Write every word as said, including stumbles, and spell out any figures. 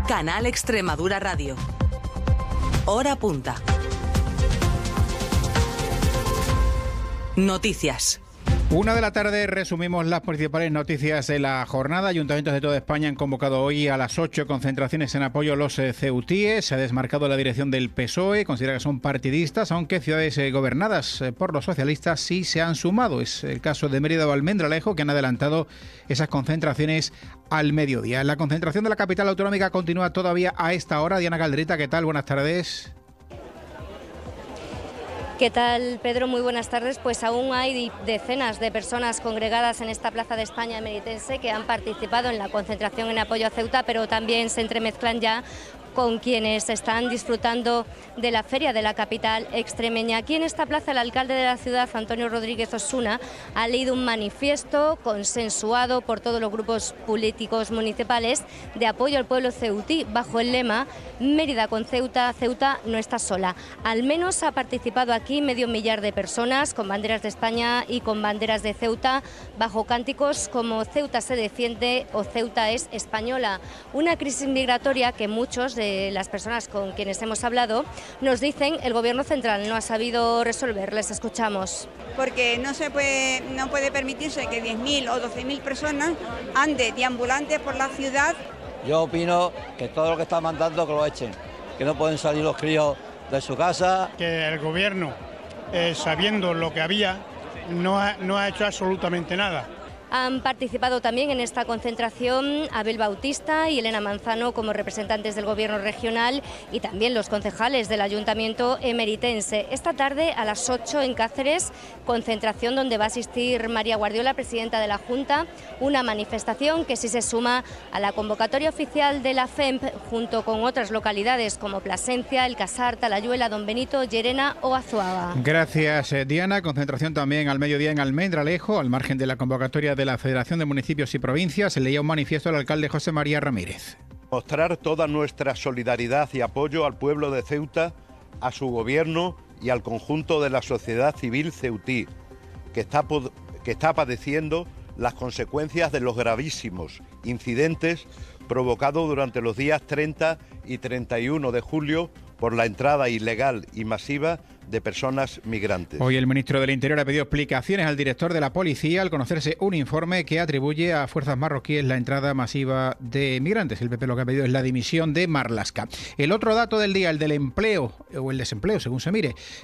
Canal Extremadura Radio. Hora punta. Noticias. Una de la tarde resumimos las principales noticias de la jornada. Ayuntamientos de toda España han convocado hoy a las ocho concentraciones en apoyo a los eh, ceutíes. Se ha desmarcado la dirección del P S O E, considera que son partidistas, aunque ciudades eh, gobernadas eh, por los socialistas sí se han sumado. Es el caso de Mérida o Almendralejo, que han adelantado esas concentraciones al mediodía. La concentración de la capital autonómica continúa todavía a esta hora. Diana Calderita, ¿qué tal? Buenas tardes. ¿Qué tal, Pedro? Muy buenas tardes. Pues aún hay decenas de personas congregadas en esta Plaza de España emeritense que han participado en la concentración en apoyo a Ceuta, pero también se entremezclan ya con quienes están disfrutando de la feria de la capital extremeña. Aquí en esta plaza el alcalde de la ciudad, Antonio Rodríguez Osuna, ha leído un manifiesto consensuado por todos los grupos políticos municipales de apoyo al pueblo ceutí bajo el lema Mérida con Ceuta, Ceuta no está sola. Al menos ha participado aquí medio millar de personas con banderas de España y con banderas de Ceuta bajo cánticos como Ceuta se defiende o Ceuta es española. Una crisis migratoria que muchos de las personas con quienes hemos hablado nos dicen el gobierno central no ha sabido resolver. Les escuchamos. Porque no se puede, no puede permitirse que diez mil o doce mil personas anden deambulantes por la ciudad. Yo opino que todo lo que está mandando que lo echen, que no pueden salir los críos de su casa. Que el gobierno, eh, sabiendo lo que había, no ha, no ha hecho absolutamente nada. Han participado también en esta concentración Abel Bautista y Elena Manzano como representantes del Gobierno regional y también los concejales del Ayuntamiento emeritense. Esta tarde a las ocho en Cáceres, concentración donde va a asistir María Guardiola, presidenta de la Junta, una manifestación que sí se suma a la convocatoria oficial de la F E M P junto con otras localidades como Plasencia, El Casar, Talayuela, Don Benito, Llerena o Azuaga. Gracias, Diana. Concentración también al mediodía en Almendralejo, al margen de la convocatoria de la Federación de Municipios y Provincias. Se leía un manifiesto al alcalde José María Ramírez. Mostrar toda nuestra solidaridad y apoyo al pueblo de Ceuta, a su gobierno y al conjunto de la sociedad civil ceutí, que está, que está padeciendo las consecuencias de los gravísimos incidentes provocados durante los días treinta y treinta y uno de julio por la entrada ilegal y masiva de personas migrantes. Hoy el ministro del Interior ha pedido explicaciones al director de la policía al conocerse un informe que atribuye a fuerzas marroquíes la entrada masiva de migrantes. El P P lo que ha pedido es la dimisión de Marlaska. El otro dato del día, el del empleo o el desempleo, según se mire.